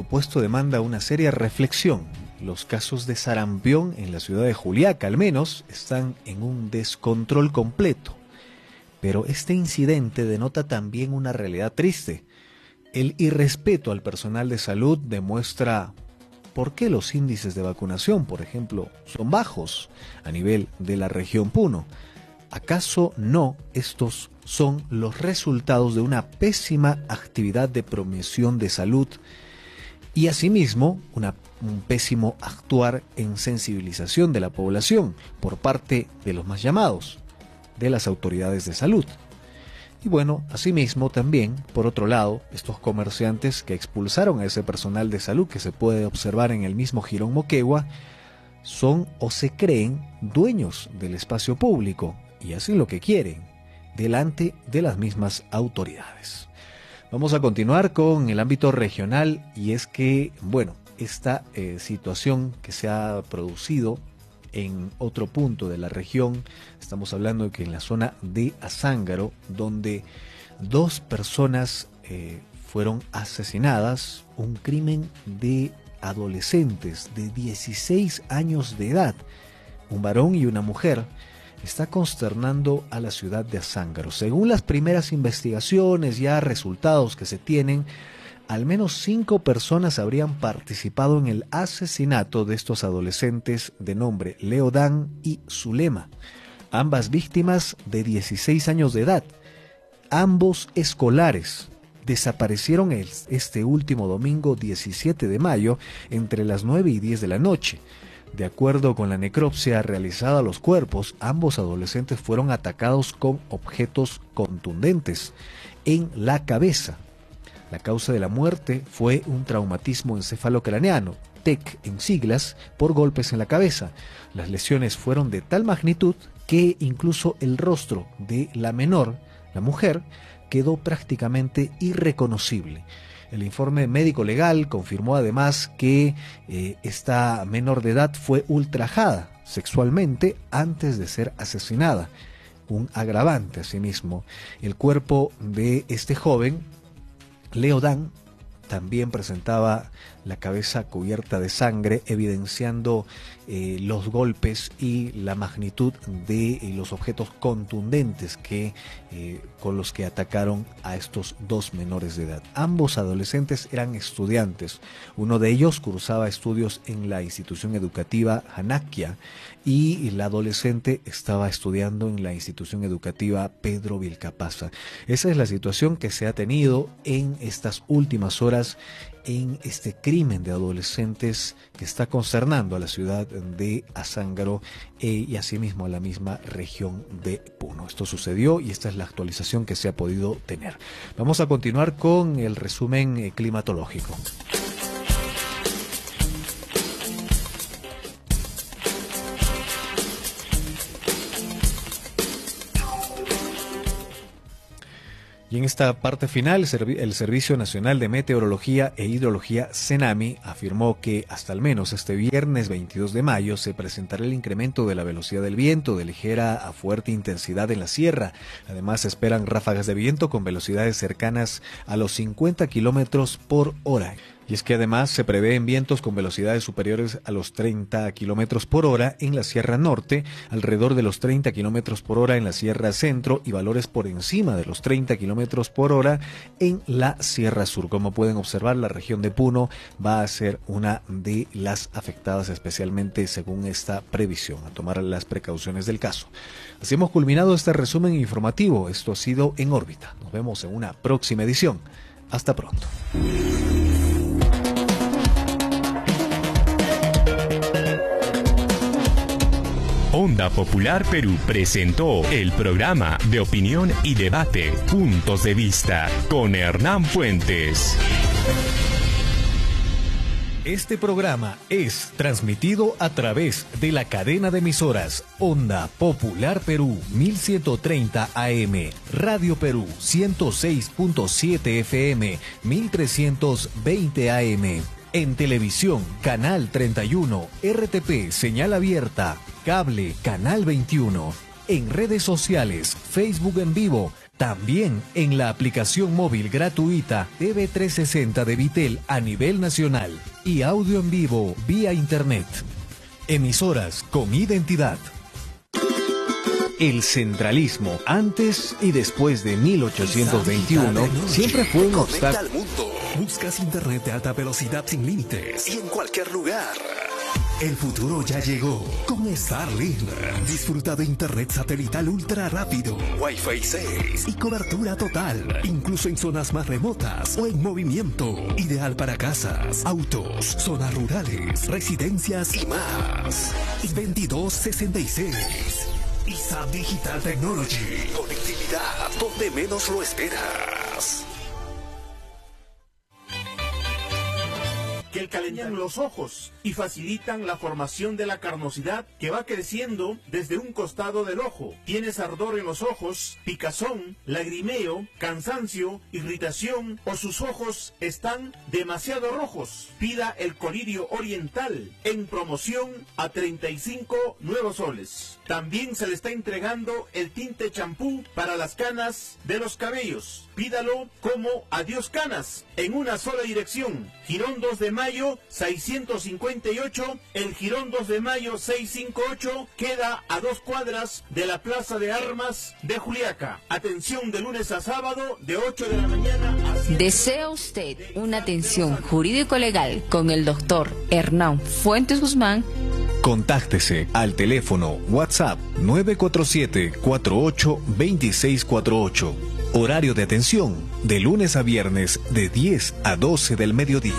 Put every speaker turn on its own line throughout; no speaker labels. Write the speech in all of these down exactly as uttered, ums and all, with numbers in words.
puesto demanda una seria reflexión. Los casos de sarampión en la ciudad de Juliaca, al menos, están en un descontrol completo. Pero este incidente denota también una realidad triste. El irrespeto al personal de salud demuestra por qué los índices de vacunación, por ejemplo, son bajos a nivel de la región Puno. ¿Acaso no estos son los resultados de una pésima actividad de promoción de salud y asimismo una, un pésimo actuar en sensibilización de la población por parte de los más llamados, de las autoridades de salud? Y bueno, asimismo también, por otro lado, estos comerciantes que expulsaron a ese personal de salud que se puede observar en el mismo Jirón Moquegua, son o se creen dueños del espacio público y hacen lo que quieren delante de las mismas autoridades. Vamos a continuar con el ámbito regional y es que, bueno, esta eh, situación que se ha producido en otro punto de la región, estamos hablando de que en la zona de Azángaro, donde dos personas eh, fueron asesinadas, un crimen de adolescentes de dieciséis años de edad, un varón y una mujer, está consternando a la ciudad de Azángaro. Según las primeras investigaciones, ya resultados que se tienen, al menos cinco personas habrían participado en el asesinato de estos adolescentes de nombre Leodán y Zulema, ambas víctimas de dieciséis años de edad, ambos escolares. Desaparecieron el, este último domingo diecisiete de mayo entre las nueve y diez de la noche. De acuerdo con la necropsia realizada a los cuerpos, ambos adolescentes fueron atacados con objetos contundentes en la cabeza. La causa de la muerte fue un traumatismo encefalocraneano, T E C en siglas, por golpes en la cabeza. Las lesiones fueron de tal magnitud que incluso el rostro de la menor, la mujer, quedó prácticamente irreconocible. El informe médico legal confirmó además que eh, esta menor de edad fue ultrajada sexualmente antes de ser asesinada, un agravante asimismo. El cuerpo de este joven, Leodán, también presentaba la cabeza cubierta de sangre, evidenciando eh, los golpes y la magnitud de eh, los objetos contundentes que, eh, con los que atacaron a estos dos menores de edad. Ambos adolescentes eran estudiantes. Uno de ellos cursaba estudios en la institución educativa Janaquia y la adolescente estaba estudiando en la institución educativa Pedro Vilcapasa. Esa es la situación que se ha tenido en estas últimas horas en este crimen de adolescentes que está concernando a la ciudad de Azángaro eh, y asimismo a la misma región de Puno. Esto sucedió y esta es la actualización que se ha podido tener. Vamos a continuar con el resumen eh, climatológico. Y en esta parte final, el Servicio Nacional de Meteorología e Hidrología, CENAMI, afirmó que hasta al menos este viernes veintidós de mayo se presentará el incremento de la velocidad del viento de ligera a fuerte intensidad en la sierra. Además, se esperan ráfagas de viento con velocidades cercanas a los cincuenta kilómetros por hora. Y es que además se prevén vientos con velocidades superiores a los treinta kilómetros por hora en la Sierra Norte, alrededor de los treinta kilómetros por hora en la Sierra Centro y valores por encima de los treinta kilómetros por hora en la Sierra Sur. Como pueden observar, la región de Puno va a ser una de las afectadas, especialmente según esta previsión, a tomar las precauciones del caso. Así hemos culminado este resumen informativo. Esto ha sido En órbita. Nos vemos en una próxima edición. Hasta pronto.
Onda Popular Perú presentó el programa de opinión y debate Puntos de Vista con Hernán Fuentes.
Este programa es transmitido a través de la cadena de emisoras Onda Popular Perú mil ciento treinta A M, Radio Perú ciento seis punto siete F M, mil trescientos veinte A M. En televisión, Canal treinta y uno, R T P, señal abierta, cable, Canal veintiuno. En redes sociales, Facebook en vivo, También en la aplicación móvil gratuita T V trescientos sesenta de Vitel a nivel nacional y audio en vivo vía internet. Emisoras con identidad. El centralismo, antes y después de mil ochocientos veintiuno, siempre fue un obstáculo.
Buscas internet de alta velocidad sin límites y en cualquier lugar. El futuro ya llegó con Starlink. Disfruta de internet satelital ultra rápido, Wi-Fi seis y cobertura total, incluso en zonas más remotas o en movimiento. Ideal para casas, autos, zonas rurales, residencias y más. veintidós sesenta y seis. I S A P Digital Technology. Conectividad donde menos lo esperas.
Que calenturientan los ojos y facilitan la formación de la carnosidad que va creciendo desde un costado del ojo. Tienes ardor en los ojos, picazón, lagrimeo, cansancio, irritación o sus ojos están demasiado rojos. Pida el colirio oriental en promoción a treinta y cinco nuevos soles. También se le está entregando el tinte champú para las canas de los cabellos. Pídalo como Adiós Canas en una sola dirección. Girón dos de mayo seiscientos cincuenta y ocho. El Girón dos de mayo seiscientos cincuenta y ocho queda a dos cuadras de la Plaza de Armas de Juliaca. Atención de lunes a sábado de ocho de la mañana a siete.
¿Desea usted una atención jurídico-legal con el doctor Hernán Fuentes Guzmán?
Contáctese al teléfono WhatsApp nueve cuatro siete, cuatro ocho, dos seis cuatro ocho. Horario de atención de lunes a viernes de diez a doce del mediodía.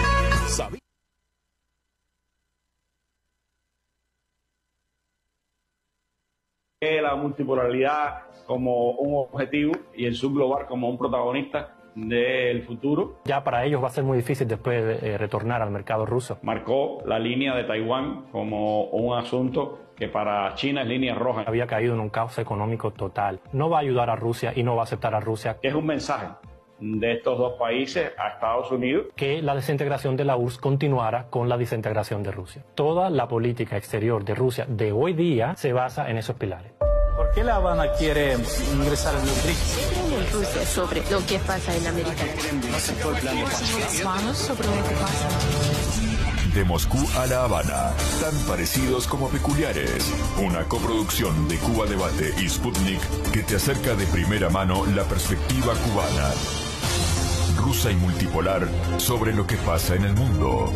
La multipolaridad como un objetivo y el subglobal como un protagonista del futuro.
Ya para ellos va a ser muy difícil después de eh, retornar al mercado ruso.
Marcó la línea de Taiwán como un asunto que para China es línea roja.
Había caído en un caos económico total. No va a ayudar a Rusia y no va a aceptar a Rusia.
Es un mensaje de estos dos países a Estados Unidos.
Que la desintegración de la U R S S continuara con la desintegración de Rusia. Toda la política exterior de Rusia de hoy día se basa en esos pilares.
¿Por qué La Habana quiere ingresar en el B R I C S?
¿Qué creen en Rusia sobre lo que pasa en América Latina? sobre lo que pasa.
De Moscú a La Habana, tan parecidos como peculiares. Una coproducción de Cuba Debate y Sputnik que te acerca de primera mano la perspectiva cubana, rusa y multipolar sobre lo que pasa en el mundo.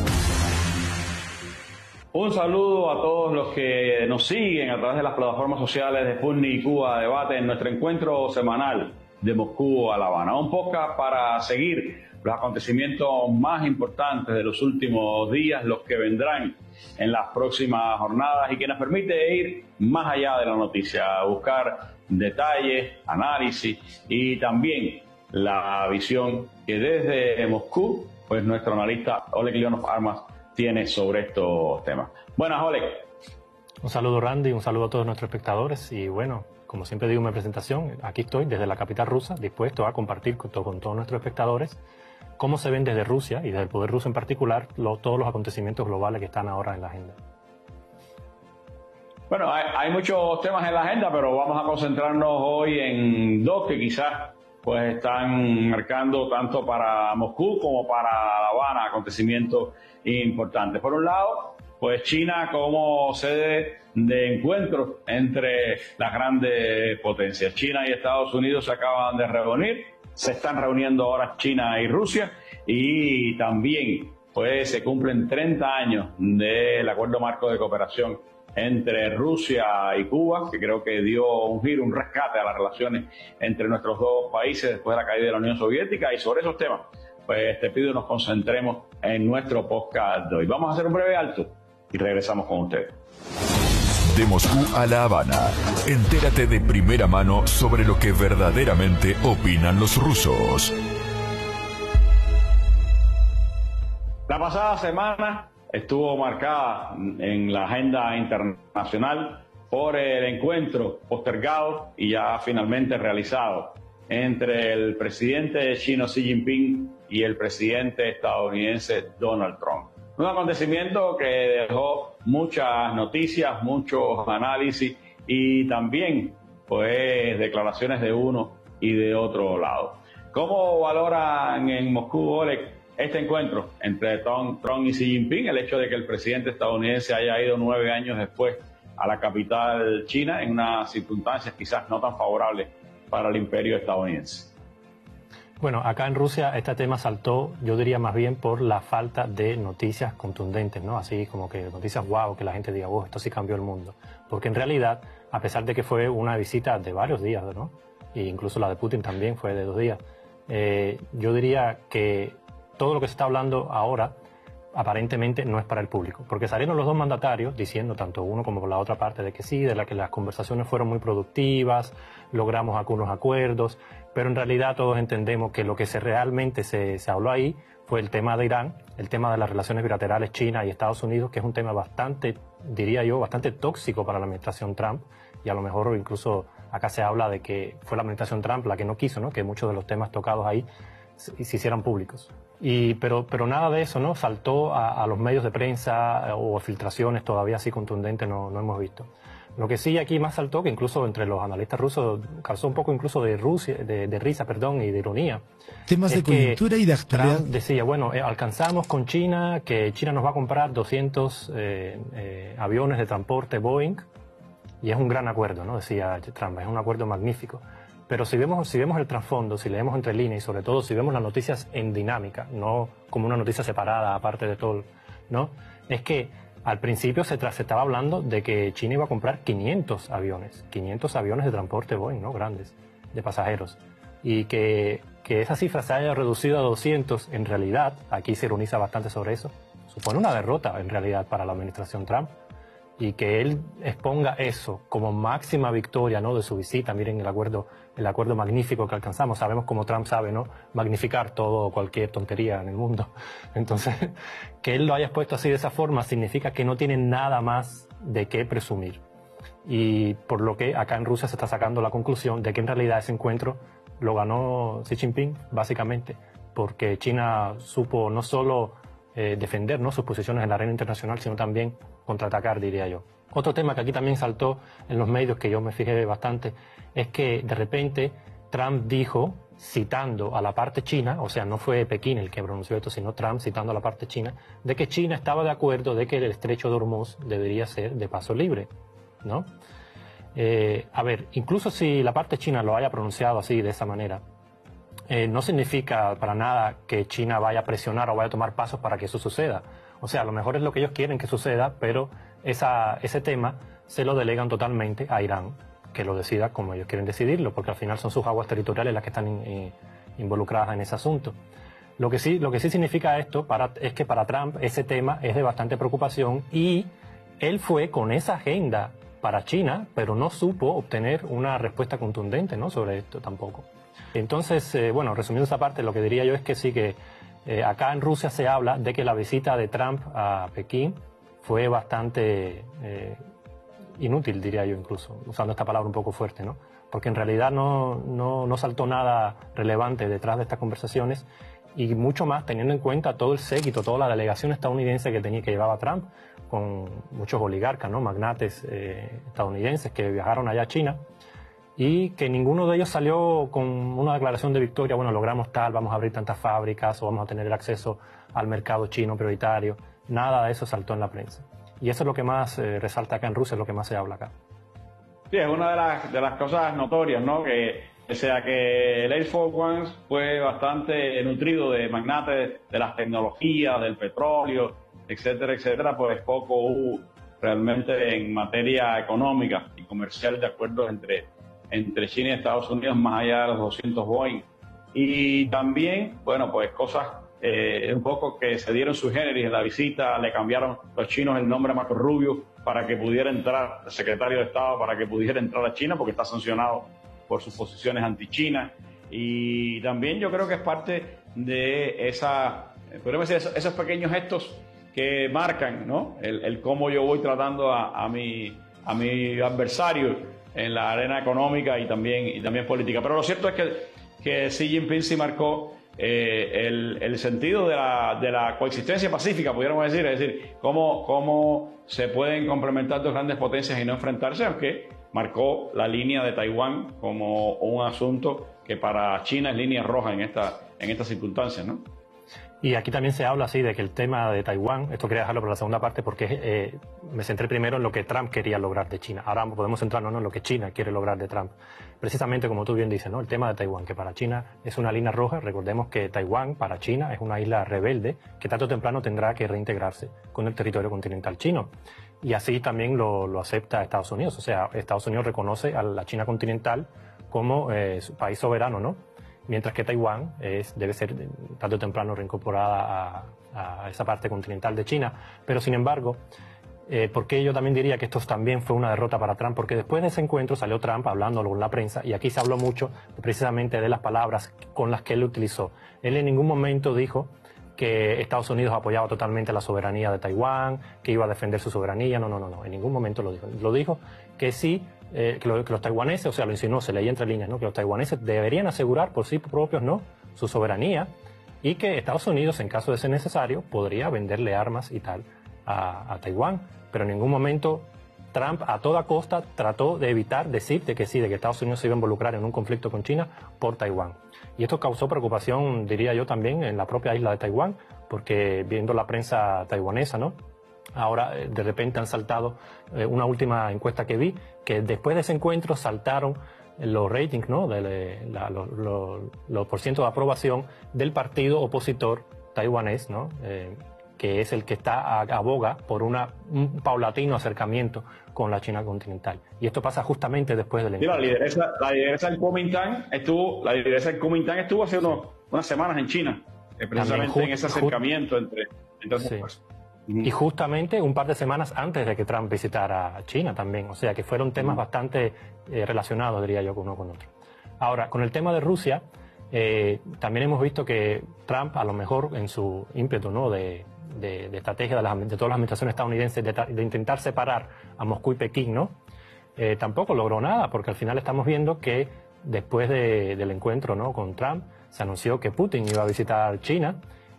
Un saludo a todos los que nos siguen a través de las plataformas sociales de Sputnik y Cuba Debate en nuestro encuentro semanal de Moscú a La Habana. Un podcast para seguir los acontecimientos más importantes de los últimos días, los que vendrán en las próximas jornadas y que nos permite ir más allá de la noticia, buscar detalles, análisis y también la visión que desde Moscú, pues nuestro analista Oleg Leonov Armas tiene sobre estos temas. Buenas, Oleg.
Un saludo, Randy, un saludo a todos nuestros espectadores y bueno, como siempre digo en mi presentación, aquí estoy desde la capital rusa, dispuesto a compartir con, to con todos nuestros espectadores cómo se ven desde Rusia y desde el poder ruso en particular lo, todos los acontecimientos globales que están ahora en la agenda.
Bueno, hay, hay muchos temas en la agenda, pero vamos a concentrarnos hoy en dos que quizás pues están marcando tanto para Moscú como para La Habana acontecimientos importantes. Por un lado, pues China como sede de encuentros entre las grandes potencias. China y Estados Unidos se acaban de reunir, se están reuniendo ahora China y Rusia y también pues se cumplen treinta años del acuerdo marco de cooperación entre Rusia y Cuba, que creo que dio un giro, un rescate a las relaciones entre nuestros dos países después de la caída de la Unión Soviética. Y sobre esos temas, pues te pido que nos concentremos en nuestro podcast de hoy. Vamos a hacer un breve alto y regresamos con ustedes.
De Moscú a La Habana, entérate de primera mano sobre lo que verdaderamente opinan los rusos.
La pasada semana estuvo marcada en la agenda internacional por el encuentro postergado y ya finalmente realizado entre el presidente chino Xi Jinping y el presidente estadounidense Donald Trump. Un acontecimiento que dejó muchas noticias, muchos análisis y también pues declaraciones de uno y de otro lado. ¿Cómo valoran en Moscú, Oleg, este encuentro entre Trump, Trump y Xi Jinping, el hecho de que el presidente estadounidense haya ido nueve años después a la capital china en unas circunstancias quizás no tan favorables para el imperio estadounidense?
Bueno, acá en Rusia este tema saltó, yo diría más bien por la falta de noticias contundentes, ¿no? Así como que noticias wow, que la gente diga, oh, esto sí cambió el mundo. Porque en realidad, a pesar de que fue una visita de varios días, ¿no? E incluso la de Putin también fue de dos días, eh, yo diría que todo lo que se está hablando ahora aparentemente no es para el público, porque salieron los dos mandatarios diciendo, tanto uno como por la otra parte, de que sí, de la que las conversaciones fueron muy productivas, logramos algunos acuerdos, pero en realidad todos entendemos que lo que se realmente se, se habló ahí fue el tema de Irán, el tema de las relaciones bilaterales China y Estados Unidos, que es un tema bastante, diría yo, bastante tóxico para la administración Trump, y a lo mejor incluso acá se habla de que fue la administración Trump la que no quiso, ¿no?, que muchos de los temas tocados ahí se, se hicieran públicos. Y, pero, pero nada de eso, ¿no?, saltó a, a los medios de prensa o filtraciones todavía así contundentes no, no hemos visto. Lo que sí aquí más saltó, que incluso entre los analistas rusos causó un poco incluso de, Rusia, de, de risa perdón, y de ironía.
Temas de coyuntura y de actualidad.
Trump decía, bueno, eh, alcanzamos con China que China nos va a comprar doscientos eh, eh, aviones de transporte Boeing, y es un gran acuerdo, ¿no?, decía Trump, es un acuerdo magnífico. Pero si vemos, si vemos el trasfondo, si leemos entre líneas y sobre todo si vemos las noticias en dinámica, no como una noticia separada aparte de todo, ¿no?, es que al principio se, se estaba hablando de que China iba a comprar quinientos aviones, quinientos aviones de transporte Boeing, ¿no?, grandes, de pasajeros. Y que, que esa cifra se haya reducido a doscientos, en realidad, aquí se ironiza bastante sobre eso, supone una derrota en realidad para la administración Trump. Y que él exponga eso como máxima victoria, ¿no?, de su visita. Miren el acuerdo, el acuerdo magnífico que alcanzamos. Sabemos cómo Trump sabe, ¿no?, magnificar todo, cualquier tontería en el mundo. Entonces, que él lo haya expuesto así de esa forma significa que no tiene nada más de qué presumir. Y por lo que acá en Rusia se está sacando la conclusión de que en realidad ese encuentro lo ganó Xi Jinping, básicamente, porque China supo no solo eh, defender, ¿no?, sus posiciones en la arena internacional, sino también contraatacar, diría yo. Otro tema que aquí también saltó en los medios, que yo me fijé bastante, es que de repente Trump dijo, citando a la parte china, o sea, no fue Pekín el que pronunció esto, sino Trump citando a la parte china, de que China estaba de acuerdo de que el estrecho de Hormuz debería ser de paso libre, ¿no? Eh, a ver, incluso si la parte china lo haya pronunciado así, de esa manera, eh, no significa para nada que China vaya a presionar o vaya a tomar pasos para que eso suceda. O sea, a lo mejor es lo que ellos quieren que suceda, pero esa, ese tema se lo delegan totalmente a Irán, que lo decida como ellos quieren decidirlo, porque al final son sus aguas territoriales las que están in, in, involucradas en ese asunto. Lo que sí, lo que sí significa esto para, es que para Trump ese tema es de bastante preocupación y él fue con esa agenda para China, pero no supo obtener una respuesta contundente, ¿no?, sobre esto tampoco. Entonces, eh, bueno, resumiendo esa parte, lo que diría yo es que sí que Eh, acá en Rusia se habla de que la visita de Trump a Pekín fue bastante eh, inútil, diría yo incluso, usando esta palabra un poco fuerte, ¿no? Porque en realidad no, no, no saltó nada relevante detrás de estas conversaciones y mucho más teniendo en cuenta todo el séquito, toda la delegación estadounidense que tenía que llevaba Trump, con muchos oligarcas, ¿no?, magnates eh, estadounidenses que viajaron allá a China, y que ninguno de ellos salió con una declaración de victoria, bueno, logramos tal, vamos a abrir tantas fábricas o vamos a tener el acceso al mercado chino prioritario. Nada de eso saltó en la prensa. Y eso es lo que más eh, resalta acá en Rusia, es lo que más se habla acá.
Sí, es una de las, de las cosas notorias, ¿no?, que o sea que el Air Force One fue bastante nutrido de magnates de las tecnologías, del petróleo, etcétera, etcétera, pues poco hubo realmente en materia económica y comercial de acuerdos entre entre China y Estados Unidos, más allá de los doscientos Boeing. Y también, bueno, pues cosas eh, un poco que se dieron su generis en la visita, le cambiaron los chinos el nombre a Marco Rubio para que pudiera entrar, el secretario de Estado, para que pudiera entrar a China, porque está sancionado por sus posiciones anti-China. Y también yo creo que es parte de esa, podríamos decir, esos, esos pequeños gestos que marcan, ¿no?, el, el cómo yo voy tratando a, a, mi, a mi adversario en la arena económica y también, y también política. Pero lo cierto es que, que Xi Jinping sí marcó eh, el, el sentido de la, de la coexistencia pacífica, pudiéramos decir, es decir, cómo, cómo se pueden complementar dos grandes potencias y no enfrentarse, aunque marcó la línea de Taiwán como un asunto que para China es línea roja en esta en estas circunstancias, ¿no?
Y aquí también se habla así de que el tema de Taiwán, esto quería dejarlo para la segunda parte porque eh, me centré primero en lo que Trump quería lograr de China. Ahora podemos centrarnos, ¿no?, en lo que China quiere lograr de Trump. Precisamente como tú bien dices, ¿no?, el tema de Taiwán, que para China es una línea roja. Recordemos que Taiwán para China es una isla rebelde que tarde o temprano tendrá que reintegrarse con el territorio continental chino. Y así también lo, lo acepta Estados Unidos. O sea, Estados Unidos reconoce a la China continental como eh, su país soberano, ¿no? Mientras que Taiwán es, debe ser tarde o temprano reincorporada a, a esa parte continental de China. Pero sin embargo, eh, ¿por qué yo también diría que esto también fue una derrota para Trump? Porque después de ese encuentro salió Trump hablando con la prensa y aquí se habló mucho precisamente de las palabras con las que él utilizó. Él en ningún momento dijo que Estados Unidos apoyaba totalmente la soberanía de Taiwán, que iba a defender su soberanía. No, no, no, no, en ningún momento lo dijo. Lo dijo que sí, eh, que, lo, que los taiwaneses, o sea, lo insinuó, se leía entre líneas, ¿no?, que los taiwaneses deberían asegurar por sí propios, ¿no?, su soberanía, y que Estados Unidos, en caso de ser necesario, podría venderle armas y tal a, a Taiwán. Pero en ningún momento Trump a toda costa trató de evitar decir de que sí, de que Estados Unidos se iba a involucrar en un conflicto con China por Taiwán. Y esto causó preocupación, diría yo, también en la propia isla de Taiwán, porque viendo la prensa taiwanesa, ¿no?, ahora de repente han saltado eh, una última encuesta que vi, que después de ese encuentro saltaron los ratings, ¿no?, de la, los, los, los porcientos de aprobación del partido opositor taiwanés, ¿no?, eh, que es el que está aboga por una, un paulatino acercamiento con la China continental. Y esto pasa justamente después del encuentro.
Sí, la lideresa, la lideresa del Kuomintang estuvo, la lideresa del Kuomintang estuvo hace unos, unas semanas en China, eh, precisamente just, en ese acercamiento entre, entre
sí. Y justamente un par de semanas antes de que Trump visitara China también. O sea que fueron temas mm. bastante eh, relacionados, diría yo, uno con otro. Ahora, con el tema de Rusia, eh, también hemos visto que Trump, a lo mejor en su ímpetu, ¿no?, de, de, de estrategia de, las, de todas las administraciones estadounidenses de, de intentar separar a Moscú y Pekín, ¿no?, eh, tampoco logró nada, porque al final estamos viendo que después de, del encuentro, ¿no?, con Trump, se anunció que Putin iba a visitar China.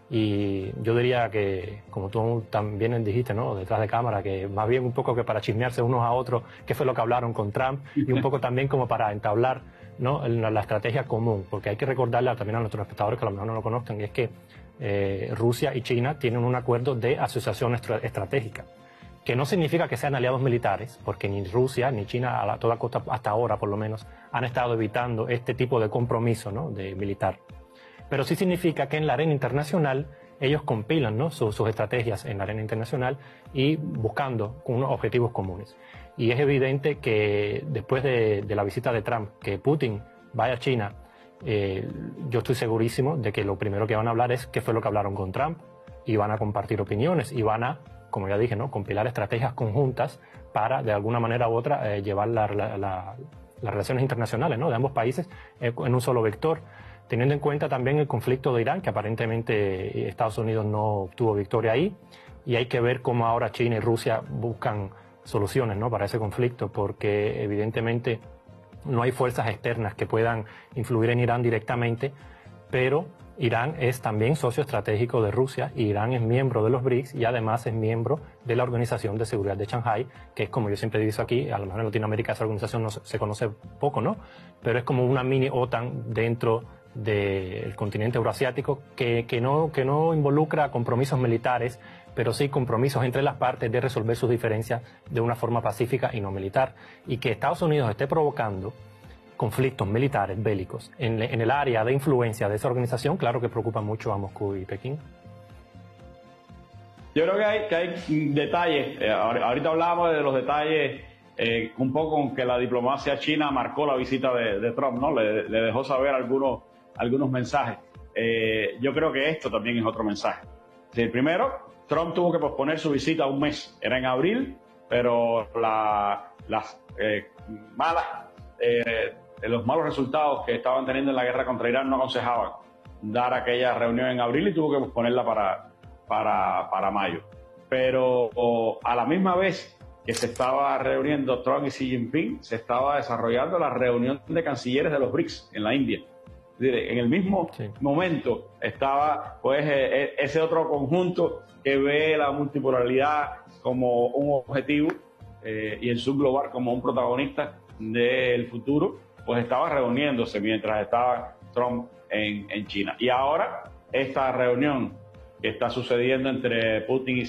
Y yo diría que, como tú también dijiste, ¿no?, detrás de cámara, que más bien un poco que para chismearse unos a otros qué fue lo que hablaron con Trump, y un poco también como para entablar, ¿no?, la, la estrategia común, porque hay que recordarle también a nuestros espectadores que a lo mejor no lo conozcan, y es que eh, Rusia y China tienen un acuerdo de asociación estra estratégica, que no significa que sean aliados militares, porque ni Rusia ni China, a la, toda costa hasta ahora por lo menos, han estado evitando este tipo de compromiso, ¿no?, de militar. Pero sí significa que en la arena internacional ellos compilan, ¿no?, sus, sus estrategias en la arena internacional y buscando unos objetivos comunes. Y es evidente que después de, de la visita de Trump, que Putin vaya a China, eh, yo estoy segurísimo de que lo primero que van a hablar es qué fue lo que hablaron con Trump, y van a compartir opiniones y van a, como ya dije, ¿no?, compilar estrategias conjuntas para, de alguna manera u otra, eh, llevar la, la, la, las relaciones internacionales, ¿no?, de ambos países eh, en un solo vector. Teniendo en cuenta también el conflicto de Irán, que aparentemente Estados Unidos no obtuvo victoria ahí, y hay que ver cómo ahora China y Rusia buscan soluciones, ¿no?, para ese conflicto, porque evidentemente no hay fuerzas externas que puedan influir en Irán directamente, pero Irán es también socio estratégico de Rusia, y Irán es miembro de los BRICS y además es miembro de la Organización de Seguridad de Shanghái, que es, como yo siempre he dicho aquí, a lo mejor en Latinoamérica esa organización no se, se conoce poco, ¿no?, pero es como una mini OTAN dentro del continente euroasiático, que, que, no, que no involucra compromisos militares, pero sí compromisos entre las partes de resolver sus diferencias de una forma pacífica y no militar. Y que Estados Unidos esté provocando conflictos militares, bélicos, en, en el área de influencia de esa organización, claro que preocupa mucho a Moscú y Pekín.
Yo creo que hay, que hay detalles, eh, ahorita hablábamos de los detalles, eh, un poco con que la diplomacia china marcó la visita de, de Trump, ¿no? Le, le dejó saber algunos algunos mensajes. Eh, yo creo que esto también es otro mensaje. Sí, primero, Trump tuvo que posponer su visita un mes. Era en abril, pero la, las eh, malas, eh, los malos resultados que estaban teniendo en la guerra contra Irán no aconsejaban dar aquella reunión en abril, y tuvo que posponerla para, para, para mayo. Pero o, a la misma vez que se estaba reuniendo Trump y Xi Jinping, se estaba desarrollando la reunión de cancilleres de los BRICS en la India. En el mismo sí. momento estaba pues eh, ese otro conjunto que ve la multipolaridad como un objetivo eh, y el subglobal como un protagonista del futuro, pues estaba reuniéndose mientras estaba Trump en, en China. Y ahora esta reunión que está sucediendo entre Putin y